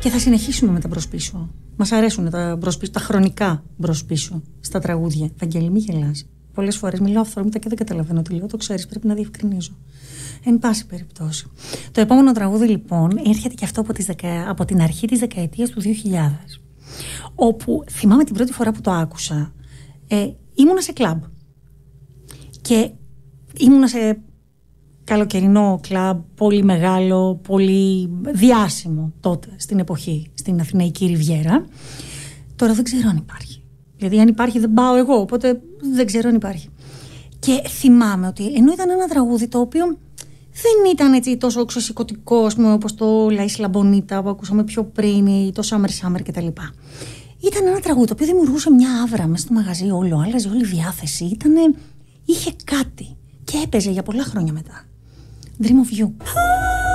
Και θα συνεχίσουμε με τα μπρος-πίσω. Μας αρέσουν τα χρονικά μπρος-πίσω στα τραγούδια. Βαγγέλη, μη γελάς. Πολλές φορές μιλάω αυθόρμητα και δεν καταλαβαίνω τι λέω. Το ξέρεις, πρέπει να διευκρινίζω. Εν πάση περιπτώσει. Το επόμενο τραγούδι λοιπόν έρχεται και αυτό από την αρχή της δεκαετίας του 2000. Όπου θυμάμαι την πρώτη φορά που το άκουσα, ήμουνα σε κλαμπ. Και ήμουνα σε καλοκαιρινό κλαμπ, πολύ μεγάλο, πολύ διάσημο τότε στην εποχή, στην Αθηναϊκή Ριβιέρα. Τώρα δεν ξέρω αν υπάρχει. Δηλαδή αν υπάρχει δεν πάω εγώ, οπότε δεν ξέρω αν υπάρχει. Και θυμάμαι ότι ενώ ήταν ένα τραγούδι το οποίο δεν ήταν έτσι τόσο ξεσηκωτικό, όπως το La Isla Bonita που ακούσαμε πιο πριν ή το Summer Summer κτλ. Ήταν ένα τραγούδι το οποίο δημιουργούσε μια άβρα μέσα στο μαγαζί, όλο, άλλαζε όλη η διάθεση. Είχε κάτι και έπαιζε για πολλά χρόνια μετά. Dream of You.